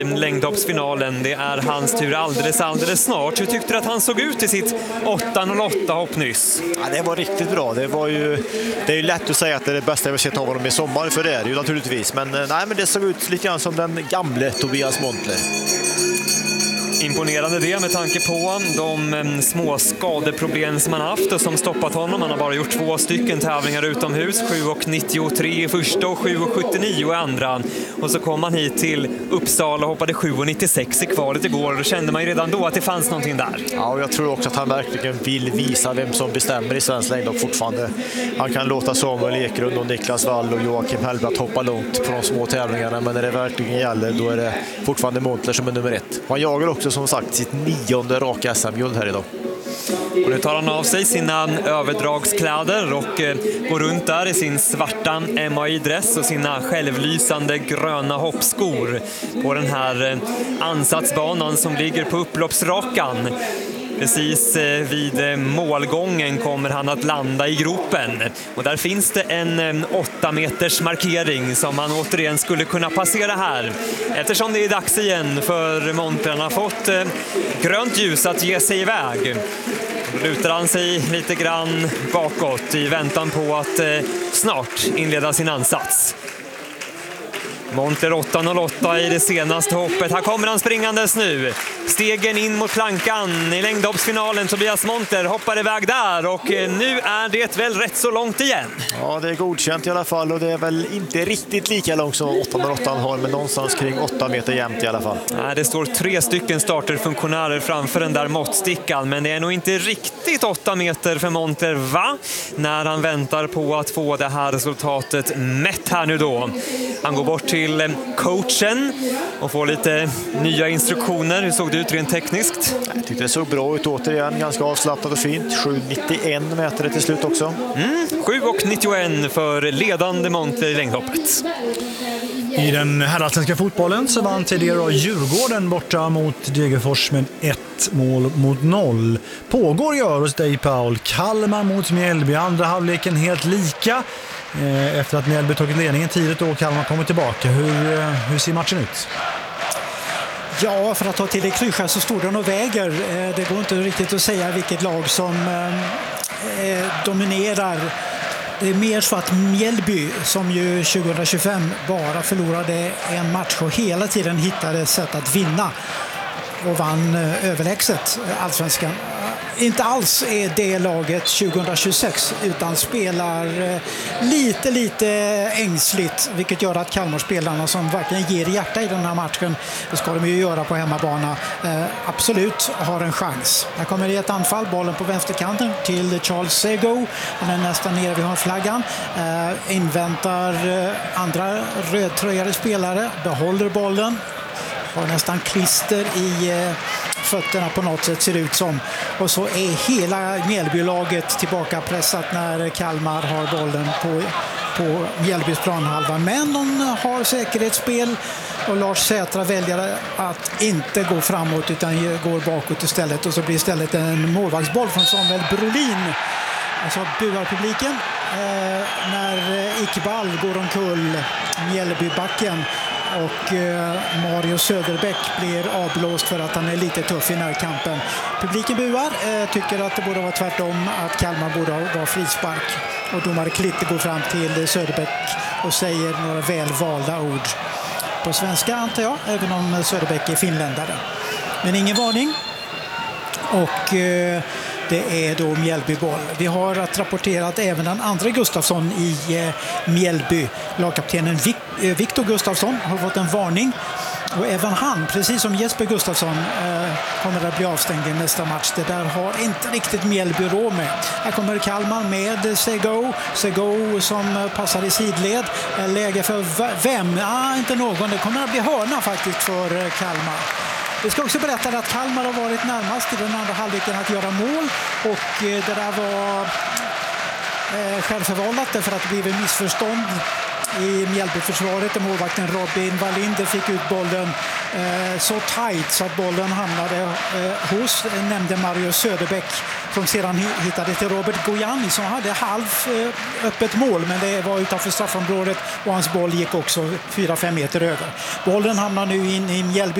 Längdhoppsfinalen. Det är hans tur alldeles snart. Hur tyckte du att han såg ut i sitt 8.08-hopp nyss? Ja, det var riktigt bra. Det är ju lätt att säga att det är det bästa jag har sett av honom i sommar, för det är det ju naturligtvis. Men det såg ut lite grann som den gamle Tobias Montler. Imponerande det med tanke på de små skadeproblem som han haft och som stoppat honom. Han har bara gjort 2 stycken tävlingar utomhus, 7.93 i första och 7.79 i andra. Och så kom han hit till Uppsala och hoppade 7.96 i kvalet igår. Då kände man ju redan då att det fanns någonting där. Ja, och jag tror också att han verkligen vill visa vem som bestämmer i svensk längdhopp fortfarande. Han kan låta Samuel Eklund och Niklas Wall och Joakim Hellbratt hoppa långt på de små tävlingarna, men när det verkligen gäller då är det fortfarande Montler som är nummer 1. Han jagar också som sagt sitt 9:e raka SM-guld här idag. Och nu tar han av sig sina överdragskläder och går runt där i sin svarta MAI-dress och sina självlysande gröna hoppskor på den här ansatsbanan som ligger på upploppsrakan. Precis vid målgången kommer han att landa i gropen. Och där finns det en 8 meters markering som han återigen skulle kunna passera här. Eftersom det är dags igen för Montler. Han har fått grönt ljus att ge sig iväg. Då lutar han sig lite grann bakåt i väntan på att snart inleda sin ansats. Montler 8.08 i det senaste hoppet. Här kommer han springandes nu. Stegen in mot plankan i längdhoppsfinalen. Tobias Montler hoppar iväg där och nu är det väl rätt så långt igen. Ja, det är godkänt i alla fall och det är väl inte riktigt lika långt som 8.08 har, men någonstans kring 8 meter jämnt i alla fall. Nej, det står 3 stycken starterfunktionärer framför den där måttstickan, men det är nog inte riktigt 8 meter för Montler, va? När han väntar på att få det här resultatet mätt här nu då. Han går bort till coachen och får lite nya instruktioner. Hur såg det ut rent tekniskt? Jag tyckte det såg bra ut återigen, ganska avslappnat och fint. 7.91 meter till slut också. 7.91 för ledande Montler i längdhoppet. I den herrallsvenska fotbollen så vann tidigare Djurgården borta mot Degerfors med 1-0. Pågår gör hos dig, Paul. Kalmar mot Mjällby. Andra halvleken helt lika. Efter att Mjällby tagit ledningen tidigt och Kalmar kommer tillbaka. Hur ser matchen ut? Ja, för att ta till det klyscha så står den och väger. Det går inte riktigt att säga vilket lag som dominerar. Det är mer så att Mjällby, som ju 2025 bara förlorade en match och hela tiden hittade sätt att vinna och vann överlägset allsvenskan, inte alls är det laget 2026 utan spelar lite ängsligt, vilket gör att Kalmarspelarna som verkligen ger hjärta i den här matchen, det ska de ju göra på hemmabana, absolut har en chans. Här kommer det ett anfall, bollen på vänsterkanten till Charles Sego, han är nästan nere vid hörnflaggan, inväntar andra rödtröjade spelare, behåller bollen, har nästan klister i fötterna på något sätt ser det ut som. Och så är hela Mjällbylaget tillbaka pressat när Kalmar har bollen på Mjällbys planhalva. Men de har säkerhetsspel och Lars Sätra väljer att inte gå framåt utan går bakåt istället. Och så blir istället en målvaktsboll från Samuel Brolin. Alltså buar publiken när Iqbal går omkull Mjällbybacken. Och Mario Söderbäck blir avblåst för att han är lite tuff i närkampen. Publiken buar, tycker att det borde vara tvärtom, att Kalmar borde vara frispark. Och domare Klitte går fram till Söderbäck och säger några välvalda ord på svenska, antar jag, även om Söderbäck är finländare. Men ingen varning. Och det är då Mjällbyboll. Vi har att rapportera att även den andra Gustafsson i Mjällby, lagkaptenen Viktor Gustafsson, har fått en varning. Och även han, precis som Jesper Gustafsson, kommer att bli avstängd i nästa match. Det där har inte riktigt Mjällby råd med. Här kommer Kalmar med Sego som passar i sidled. Läge för vem? Inte någon. Det kommer att bli hörna faktiskt för Kalmar. Vi ska också berätta att Kalmar har varit närmast i den andra halvleken att göra mål. Och det där var självförvållat därför att det blev missförstånd i Mjällbyförsvaret och målvakten Robin Wallinder fick ut bollen så tajt så att bollen hamnade hos nämnde Mario Söderbäck som sedan hittade till Robert Gojani som hade öppet mål, men det var utanför straffområdet och hans boll gick också 4-5 meter över. Bollen hamnar nu in i Mjällby